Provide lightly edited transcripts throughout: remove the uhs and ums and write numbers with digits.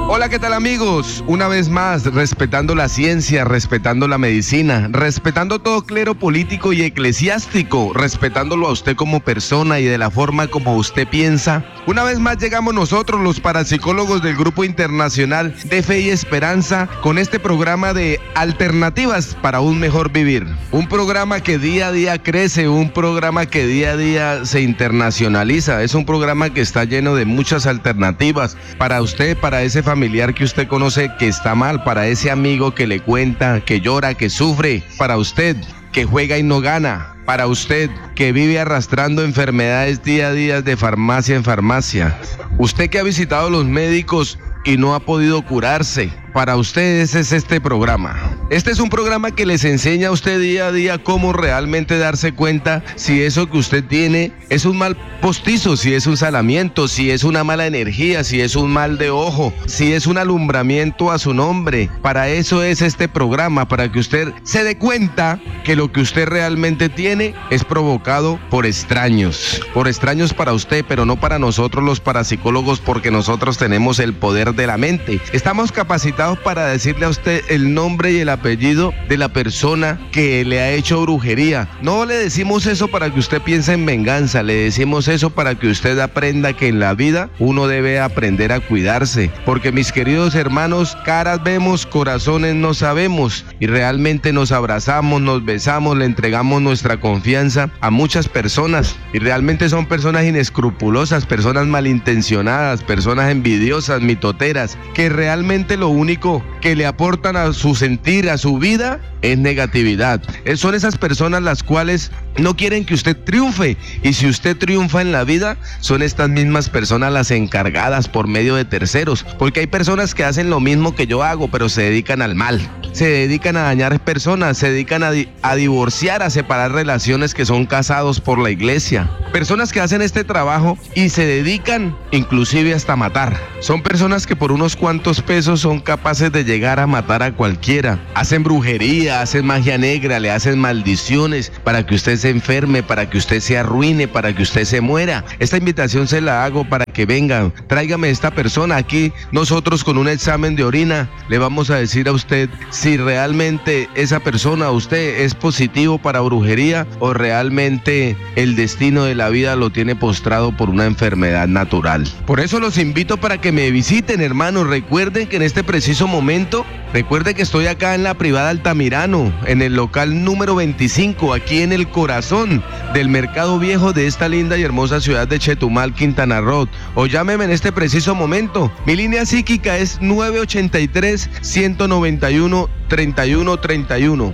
Hola, ¿qué tal amigos? Una vez más, respetando la ciencia, respetando la medicina, respetando todo clero político y eclesiástico, respetándolo a usted como persona y de la forma como usted piensa. Una vez más llegamos nosotros, los parapsicólogos del Grupo Internacional de Fe y Esperanza, con este programa de Alternativas para un Mejor Vivir. Un programa que día a día crece, un programa que día a día se internacionaliza. Es un programa que está lleno de muchas alternativas para usted, para ese familiar que usted conoce que está mal, para ese amigo que le cuenta, que llora, que sufre, para usted que juega y no gana, para usted que vive arrastrando enfermedades día a día de farmacia en farmacia, usted que ha visitado los médicos y no ha podido curarse. Para ustedes es este programa. Este es un programa que les enseña a usted día a día cómo realmente darse cuenta si eso que usted tiene es un mal postizo, si es un salamiento, si es una mala energía, si es un mal de ojo, si es un alumbramiento a su nombre. Para eso es este programa, para que usted se dé cuenta que lo que usted realmente tiene es provocado por extraños para usted, pero no para nosotros los parapsicólogos, porque nosotros tenemos el poder de la mente. Estamos capacitados para decirle a usted el nombre y el apellido de la persona que le ha hecho brujería. No le decimos eso para que usted piense en venganza, le decimos eso para que usted aprenda que en la vida uno debe aprender a cuidarse, porque mis queridos hermanos, caras vemos, corazones no sabemos, y realmente nos abrazamos, nos besamos, le entregamos nuestra confianza a muchas personas, y realmente son personas inescrupulosas, personas malintencionadas, personas envidiosas, mitoteras, que realmente lo único que le aportan a su sentir, a su vida, es negatividad. Son esas personas las cuales no quieren que usted triunfe, y si usted triunfa en la vida, son estas mismas personas las encargadas por medio de terceros, porque hay personas que hacen lo mismo que yo hago, pero se dedican al mal, se dedican a dañar personas, se dedican a divorciar, a separar relaciones que son casados por la iglesia. Personas que hacen este trabajo y se dedican inclusive hasta matar. Son personas que por unos cuantos pesos son capaces de llegar a matar a cualquiera. Hacen brujería, hacen magia negra, le hacen maldiciones para que usted se enferme, para que usted se arruine, para que usted se muera. Esta invitación se la hago para que vengan, tráigame esta persona aquí. Nosotros con un examen de orina le vamos a decir a usted si realmente esa persona, usted, es positivo para brujería o realmente el destino de la vida lo tiene postrado por una enfermedad natural. Por eso los invito para que me visiten, hermanos. Recuerden que en este preciso momento, recuerde que estoy acá en la privada Altamirano, en el local número 25, aquí en el corazón del Mercado Viejo de esta linda y hermosa ciudad de Chetumal, Quintana Roo. O llámeme en este preciso momento. Mi línea psíquica es 983-191-3131.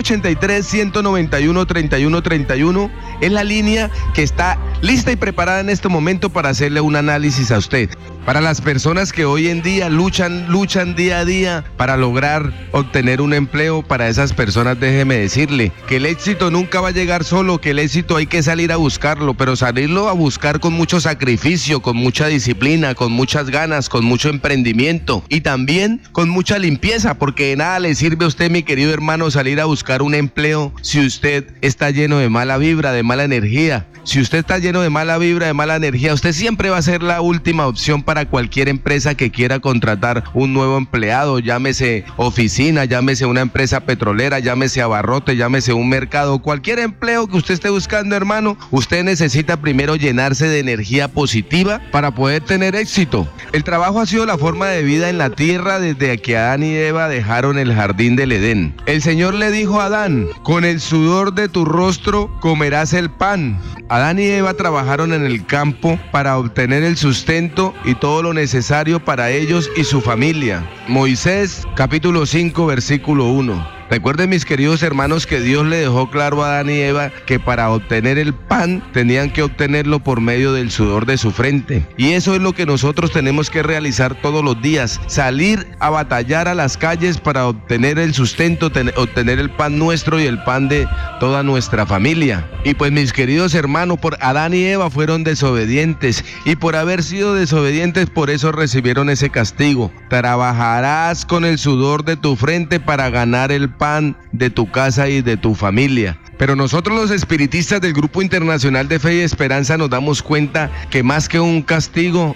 983-191-3131 es la línea que está lista y preparada en este momento para hacerle un análisis a usted. Para las personas que hoy en día luchan día a día para lograr obtener un empleo, para esas personas déjeme decirle que el éxito nunca va a llegar solo, que el éxito hay que salir a buscarlo, pero salirlo a buscar con mucho sacrificio, con mucha disciplina, con muchas ganas, con mucho emprendimiento y también con mucha limpieza, porque de nada le sirve a usted, mi querido hermano, salir a buscar un empleo si usted está lleno de mala vibra, de mala energía. Si usted está lleno de mala vibra, de mala energía, usted siempre va a ser la última opción para cualquier empresa que quiera contratar un nuevo empleado, llámese oficina, llámese una empresa petrolera, llámese abarrote, llámese un mercado, cualquier empleo que usted esté buscando, hermano, usted necesita primero llenarse de energía positiva para poder tener éxito. El trabajo ha sido la forma de vida en la tierra desde que Adán y Eva dejaron el jardín del Edén. El Señor le dijo a Adán: con el sudor de tu rostro comerás el pan. Adán y Eva trabajaron en el campo para obtener el sustento y todo lo necesario para ellos y su familia. Moisés, capítulo 5, versículo 1. Recuerden, mis queridos hermanos, que Dios le dejó claro a Adán y Eva que para obtener el pan tenían que obtenerlo por medio del sudor de su frente. Y eso es lo que nosotros tenemos que realizar todos los días: salir a batallar a las calles para obtener el sustento, obtener el pan nuestro y el pan de toda nuestra familia. Y pues, mis queridos hermanos, por Adán y Eva fueron desobedientes, y por haber sido desobedientes, por eso recibieron ese castigo. Trabajarás con el sudor de tu frente para ganar el pan de tu casa y de tu familia. Pero nosotros los espiritistas del Grupo Internacional de Fe y Esperanza nos damos cuenta que más que un castigo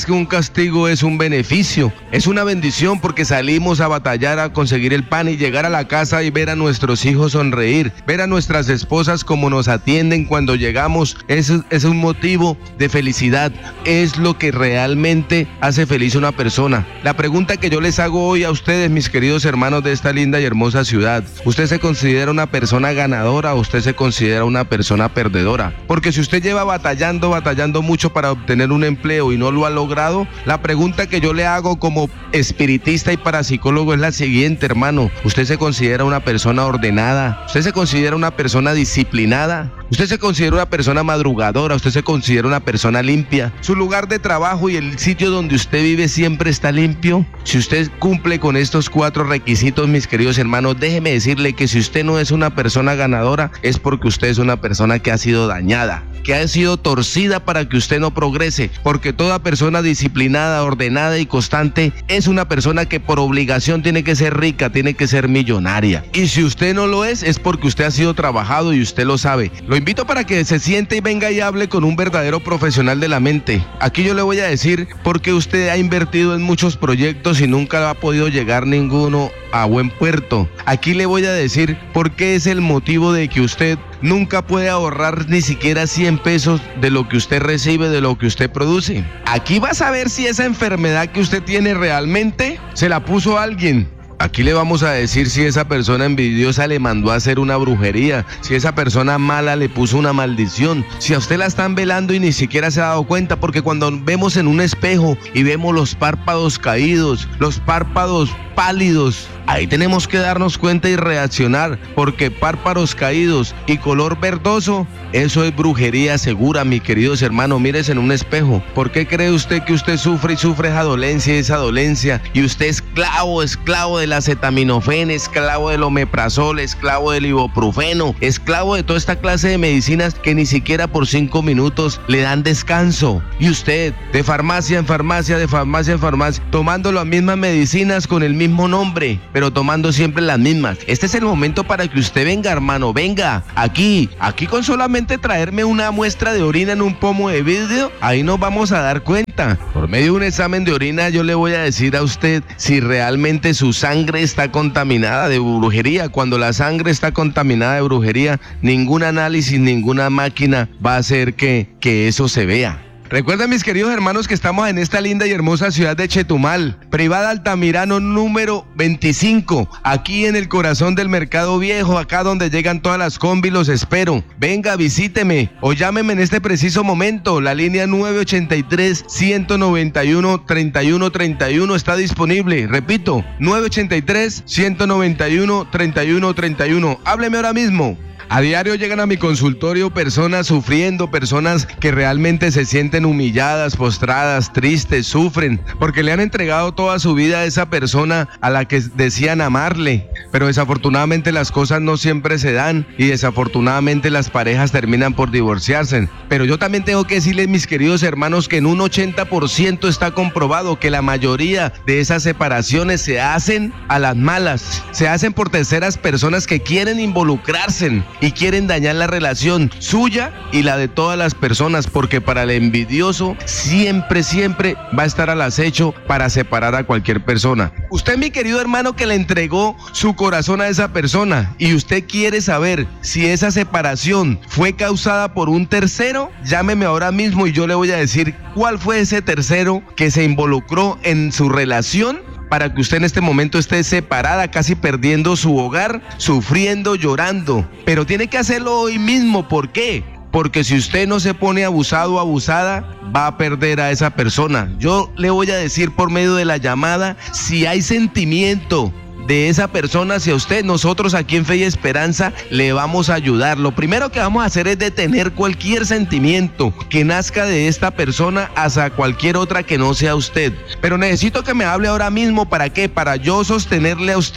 es un beneficio, es una bendición, porque salimos a batallar a conseguir el pan y llegar a la casa y ver a nuestros hijos sonreír, ver a nuestras esposas como nos atienden cuando llegamos, es un motivo de felicidad, es lo que realmente hace feliz a una persona. La pregunta que yo les hago hoy a ustedes, mis queridos hermanos de esta linda y hermosa ciudad: ¿usted se considera una persona ganadora o usted se considera una persona perdedora? Porque si usted lleva batallando mucho para obtener un empleo y no lo ha logrado, la pregunta que yo le hago como espiritista y parapsicólogo es la siguiente, hermano: ¿usted se considera una persona ordenada? ¿Usted se considera una persona disciplinada? ¿Usted se considera una persona madrugadora? ¿Usted se considera una persona limpia? ¿Su lugar de trabajo y el sitio donde usted vive siempre está limpio? Si usted cumple con estos 4 requisitos, mis queridos hermanos, déjeme decirle que si usted no es una persona ganadora, es porque usted es una persona que ha sido dañada, que ha sido torcida para que usted no progrese, porque toda persona disciplinada, ordenada y constante es una persona que por obligación tiene que ser rica, tiene que ser millonaria. Y si usted no lo es porque usted ha sido trabajado y usted lo sabe. Lo invito para que se siente y venga y hable con un verdadero profesional de la mente. Aquí yo le voy a decir por qué usted ha invertido en muchos proyectos y nunca ha podido llegar ninguno a buen puerto. Aquí le voy a decir por qué es el motivo de que usted nunca puede ahorrar ni siquiera 100 pesos de lo que usted recibe, de lo que usted produce. Aquí va a saber si esa enfermedad que usted tiene realmente se la puso alguien. Aquí le vamos a decir si esa persona envidiosa le mandó a hacer una brujería, si esa persona mala le puso una maldición, si a usted la están velando y ni siquiera se ha dado cuenta, porque cuando vemos en un espejo y vemos los párpados caídos, los párpados pálidos, ahí tenemos que darnos cuenta y reaccionar, porque párpados caídos y color verdoso, eso es brujería segura, mis queridos hermanos. Mírese en un espejo. ¿Por qué cree usted que usted sufre esa dolencia, y usted es esclavo del acetaminofén, esclavo del omeprazol, esclavo del ibuprofeno, esclavo de toda esta clase de medicinas que ni siquiera por 5 minutos le dan descanso? Y usted, de farmacia en farmacia, tomando las mismas medicinas con el mismo nombre, pero tomando siempre las mismas. Este es el momento para que usted venga, hermano, venga, aquí con solamente traerme una muestra de orina en un pomo de vidrio, ahí nos vamos a dar cuenta. Por medio de un examen de orina yo le voy a decir a usted si realmente su sangre está contaminada de brujería. Cuando la sangre está contaminada de brujería, ningún análisis, ninguna máquina va a hacer que eso se vea. Recuerden, mis queridos hermanos, que estamos en esta linda y hermosa ciudad de Chetumal, Privada Altamirano número 25, aquí en el corazón del Mercado Viejo, acá donde llegan todas las combis. Los espero. Venga, visíteme o llámeme en este preciso momento. La línea 983-191-3131 está disponible. Repito, 983-191-3131. Hábleme ahora mismo. A diario llegan a mi consultorio personas sufriendo, personas que realmente se sienten humilladas, postradas, tristes, sufren, porque le han entregado toda su vida a esa persona a la que decían amarle, pero desafortunadamente las cosas no siempre se dan y desafortunadamente las parejas terminan por divorciarse. Pero yo también tengo que decirles, mis queridos hermanos, que en un 80% está comprobado que la mayoría de esas separaciones se hacen a las malas, se hacen por terceras personas que quieren involucrarse y quieren dañar la relación suya y la de todas las personas, porque para el envidioso siempre va a estar al acecho para separar a cualquier persona. Usted, mi querido hermano, que le entregó su corazón a esa persona y usted quiere saber si esa separación fue causada por un tercero, llámeme ahora mismo y yo le voy a decir cuál fue ese tercero que se involucró en su relación para que usted en este momento esté separada, casi perdiendo su hogar, sufriendo, llorando. Pero tiene que hacerlo hoy mismo. ¿Por qué? Porque si usted no se pone abusado o abusada, va a perder a esa persona. Yo le voy a decir por medio de la llamada si hay sentimiento de esa persona hacia usted. Nosotros aquí en Fe y Esperanza le vamos a ayudar. Lo primero que vamos a hacer es detener cualquier sentimiento que nazca de esta persona hacia cualquier otra que no sea usted. Pero necesito que me hable ahora mismo. ¿Para qué? Para yo sostenerle a usted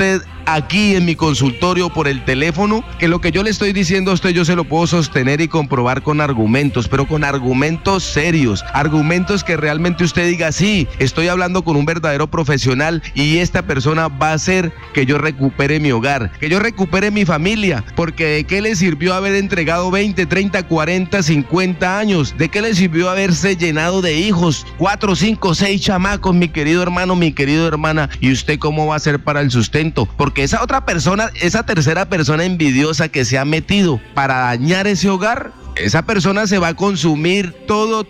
aquí en mi consultorio por el teléfono, que lo que yo le estoy diciendo a usted yo se lo puedo sostener y comprobar con argumentos, pero con argumentos serios, argumentos que realmente usted diga, sí, estoy hablando con un verdadero profesional y esta persona va a hacer que yo recupere mi hogar, que yo recupere mi familia, porque ¿de qué le sirvió haber entregado 20, 30, 40, 50 años? ¿De qué le sirvió haberse llenado de hijos? 4, 5, 6 chamacos, mi querido hermano, mi querida hermana, ¿y usted cómo va a hacer para el sustento? Porque esa otra persona, esa tercera persona envidiosa que se ha metido para dañar ese hogar, esa persona se va a consumir todo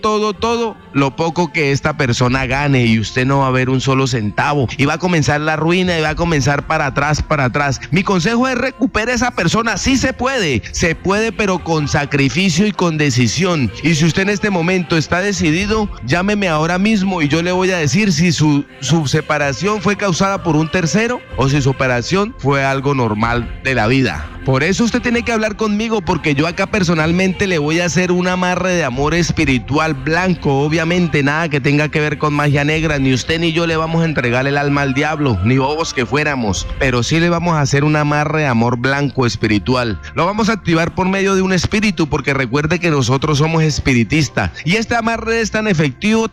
lo poco que esta persona gane y usted no va a ver un solo centavo y va a comenzar la ruina y va a comenzar para atrás. Mi consejo es recupere a esa persona, sí se puede pero con sacrificio y con decisión. Y si usted en este momento está decidido, llámeme ahora mismo y yo le voy a decir si su separación fue causada por un tercero o si su separación fue algo normal de la vida. Por eso usted tiene que hablar conmigo, porque yo acá personalmente le voy a hacer un amarre de amor espiritual blanco, obviamente nada que tenga que ver con magia negra, ni usted ni yo le vamos a entregar el alma al diablo, ni bobos que fuéramos, pero sí le vamos a hacer un amarre de amor blanco espiritual. Lo vamos a activar por medio de un espíritu, porque recuerde que nosotros somos espiritistas, y este amarre es tan efectivo,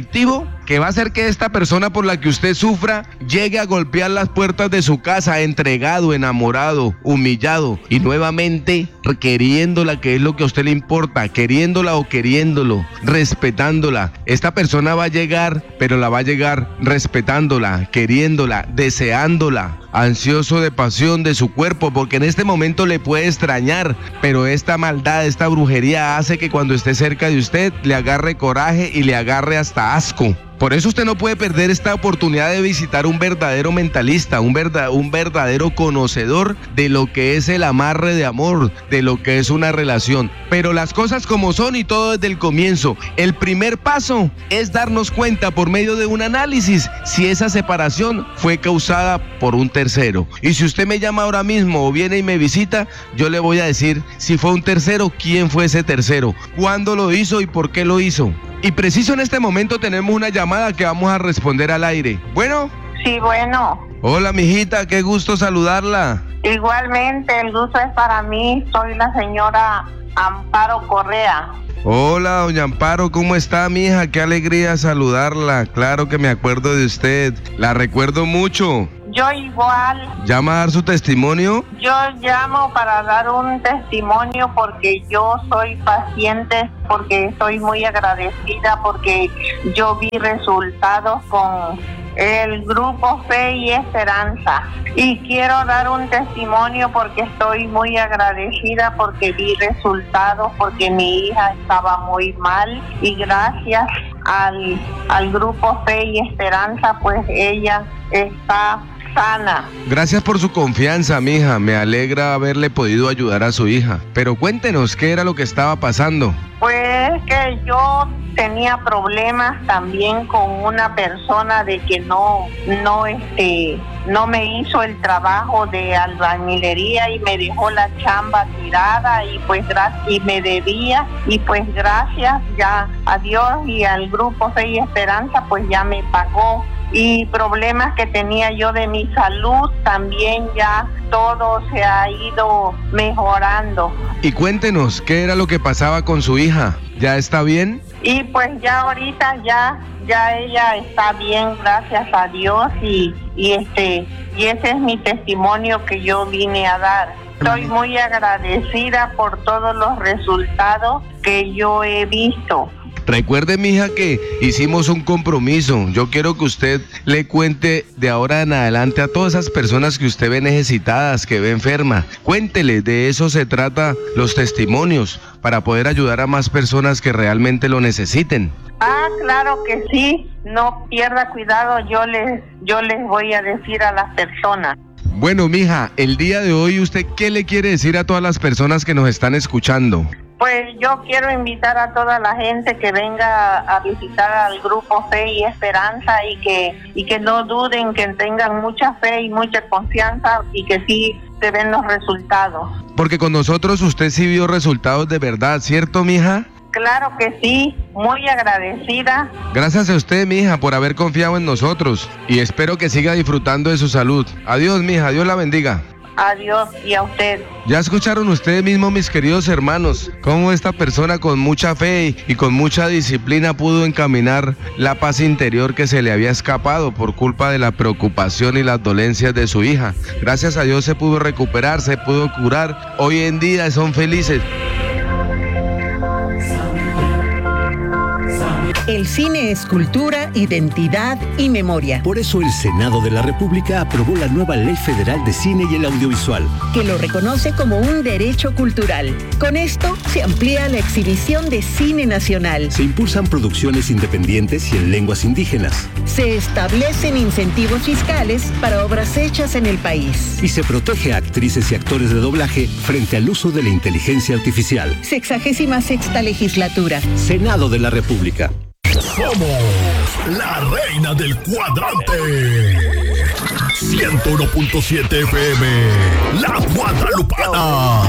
que va a hacer que esta persona por la que usted sufra llegue a golpear las puertas de su casa entregado, enamorado, humillado y nuevamente queriéndola, que es lo que a usted le importa, queriéndola o queriéndolo, respetándola. Esta persona va a llegar, pero la va a llegar respetándola, queriéndola, deseándola, ansioso de pasión de su cuerpo, porque en este momento le puede extrañar, pero esta maldad, esta brujería hace que cuando esté cerca de usted le agarre coraje y le agarre hasta asco. Por eso usted no puede perder esta oportunidad de visitar un verdadero mentalista, un verdadero conocedor de lo que es el amarre de amor, de lo que es una relación. Pero las cosas como son y todo desde el comienzo. El primer paso es darnos cuenta por medio de un análisis si esa separación fue causada por un tercero. Y si usted me llama ahora mismo o viene y me visita, yo le voy a decir si fue un tercero, quién fue ese tercero, cuándo lo hizo y por qué lo hizo. Y preciso en este momento tenemos una llamada que vamos a responder al aire. ¿Bueno? Sí, bueno. Hola, mijita, qué gusto saludarla. Igualmente, el gusto es para mí. Soy la señora Amparo Correa. Hola, doña Amparo, ¿cómo está, mija? Qué alegría saludarla. Claro que me acuerdo de usted. La recuerdo mucho. Yo igual. ¿Llama a dar su testimonio? Yo llamo para dar un testimonio porque yo soy paciente, porque estoy muy agradecida, porque yo vi resultados con el grupo Fe y Esperanza. Y quiero dar un testimonio porque estoy muy agradecida, porque vi resultados, porque mi hija estaba muy mal y gracias al grupo Fe y Esperanza, pues ella está sana. Gracias por su confianza, mija. Me alegra haberle podido ayudar a su hija. Pero cuéntenos, ¿qué era lo que estaba pasando? Pues que yo tenía problemas también con una persona de que no me hizo el trabajo de albañilería y me dejó la chamba tirada y me debía, y pues gracias ya a Dios y al grupo Fe y Esperanza pues ya me pagó. Y problemas que tenía yo de mi salud también ya todo se ha ido mejorando. Y cuéntenos, ¿qué era lo que pasaba con su hija? ¿Ya está bien? Y pues ya ahorita ya ella está bien, gracias a Dios, y ese es mi testimonio que yo vine a dar. Estoy muy agradecida por todos los resultados que yo he visto. Recuerde, mija, que hicimos un compromiso. Yo quiero que usted le cuente de ahora en adelante a todas esas personas que usted ve necesitadas, que ve enferma. Cuéntele, de eso se trata los testimonios, para poder ayudar a más personas que realmente lo necesiten. Ah, claro que sí. No pierda cuidado, yo les voy a decir a las personas. Bueno, mija, el día de hoy, ¿usted qué le quiere decir a todas las personas que nos están escuchando? Pues yo quiero invitar a toda la gente que venga a visitar al grupo Fe y Esperanza y que no duden, que tengan mucha fe y mucha confianza y que sí se ven los resultados. Porque con nosotros usted sí vio resultados de verdad, ¿cierto, mija? Claro que sí, muy agradecida. Gracias a usted, mija, por haber confiado en nosotros y espero que siga disfrutando de su salud. Adiós, mija, Dios la bendiga. Adiós, y a usted. Ya escucharon ustedes mismos, mis queridos hermanos, cómo esta persona con mucha fe y con mucha disciplina pudo encaminar la paz interior que se le había escapado por culpa de la preocupación y las dolencias de su hija. Gracias a Dios se pudo recuperar, se pudo curar. Hoy en día son felices. El cine es cultura, identidad y memoria. Por eso el Senado de la República aprobó la nueva Ley Federal de Cine y el Audiovisual, que lo reconoce como un derecho cultural. Con esto se amplía la exhibición de cine nacional. Se impulsan producciones independientes y en lenguas indígenas. Se establecen incentivos fiscales para obras hechas en el país. Y se protege a actrices y actores de doblaje frente al uso de la inteligencia artificial. 66ª legislatura. Senado de la República. Somos la reina del cuadrante. 101.7 FM, La Guadalupana.